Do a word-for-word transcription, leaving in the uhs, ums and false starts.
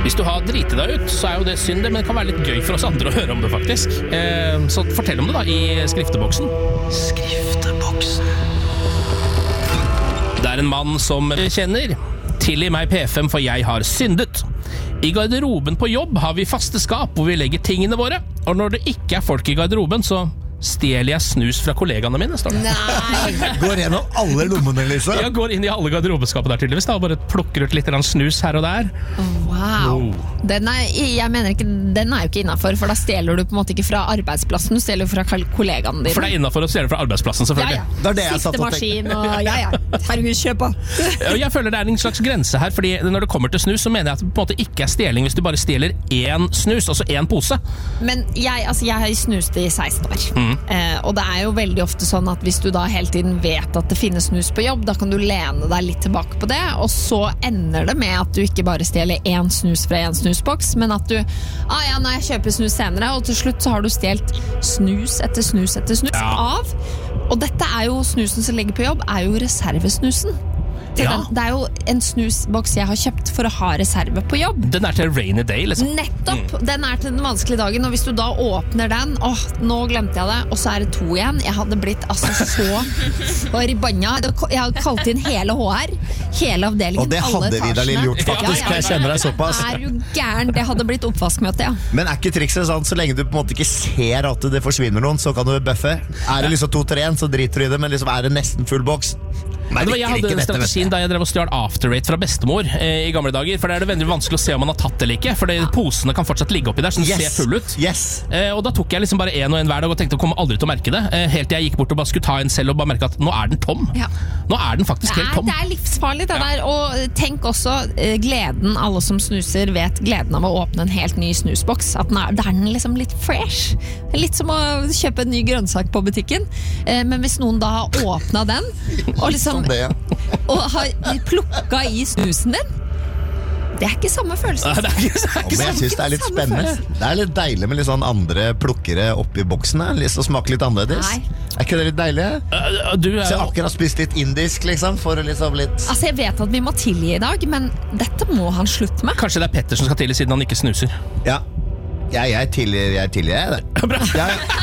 Hvis du har dritet deg ut, så er jo det synd, men det kan være litt gøy for oss andre å høre om det, faktisk. Eh, så fortell om det da i skrifteboksen. Skrifteboksen. Det er en mann som kjenner. Tilgi meg P fem, for jeg har syndet. I garderoben på jobb har vi faste skap hvor vi legger tingene våre, og når det ikke er folk i garderoben, så stjeler jeg snus fra kollegaene mine, står det. Nei. Går gjennom alle lommene, liksom. Jeg går inn i alle garderobeskapet der tydeligvis, da, og bare plukker ut litt snus her og der. Wow. Den er, jeg mener ikke, den er jo ikke innenfor, for da stjeler du på en måte ikke fra arbeidsplassen, du stjeler fra kollegaene dine. For det er innenfor å stjele fra arbeidsplassen, selvfølgelig. Ja, ja. Det er det jeg satt og Siftemaskin og ja, ja. Herregud, kjøp på. Jeg føler det er en slags grense her, fordi når det kommer til snus, så mener jeg at det på en måte ikke er stjeling hvis du bare stjeler én snus, altså én pose. Men jeg, altså, jeg har snust i seksten år. Mm. Eh, og det er jo veldig ofte sånn at hvis du da hele tiden vet at det finnes snus på jobb, da kan du lene deg litt tilbake på det, og så ender det med at du ikke bare stjeler én snus fra én snusboks, men at du, ah ja, når jeg kjøper snus senere, og til slutt så har du stjelt snus etter snus etter snus Ja. av. Og dette er jo snusen som ligger på jobb, er jo reservesnusen. Ja. Den, det er jo en snusboks jeg har kjøpt for å ha reserve på jobb. Den er til rainy day, liksom. Nettopp, mm. Den er til den vanskelige dagen. Og hvis du da åpner den, åh, nå glemte jeg det, og så er det to igjen. Jeg hadde blitt altså så forbanna. Jeg hadde kalt inn hele H R, hele avdelingen, og det hadde alle vi da Lill gjort, faktisk. Ja, ja, ja. Jeg kjenner deg såpass. Er du gæren? Det hadde blitt oppvaskmøte, ja. Men er ikke trikset sånn, så lenge du på en måte ikke ser at det forsvinner noen, så kan du bøffe. Er det liksom to tre igjen, så driter du i det, men liksom er det nesten full boks. Nei, det var, jeg hadde den strategien da jeg drev og stjal afterrate fra bestemor eh, i gamle dager, for det er det veldig vanskelig å se om man har tatt det eller ikke, for det, posene kan fortsatt ligge oppi der, så den Yes. ser full ut. Yes. Eh, og da tok jeg liksom bare en og en hver dag og tenkte å komme aldri til å merke det, eh, helt til jeg gikk bort og bare skulle ta en selv og bare merke at nå er den tom. Ja. Nå er den faktisk Det helt er, tom. det er livsfarlig det der, og tenk også eh, gleden, alle som snuser vet gleden av å åpne en helt ny snusboks, at den er, det er den liksom litt fresh, litt som å kjøpe en ny grønnsak på butikken, eh, men hvis noen da har åpnet den, og liksom det, ja. og har plukket i snusen din, det er ikke samme følelse. Nei, det er ikke, det er ikke Men jeg synes det er litt samme spennende. følelse. Det er litt deilig med litt sånn andre plukkere oppi boksen. Litt å smake litt annerledes. Nei. Er ikke det litt deilig? Eh, du er Så jeg jo akkurat spist litt indisk, liksom, for å liksom litt... Altså, jeg vet at vi må tilgi i dag, men dette må han slutte med. Kanskje det er Petter som skal til siden han ikke snuser. Ja, jeg, jeg tilgir jeg tilgir jeg det. Bra. Jeg,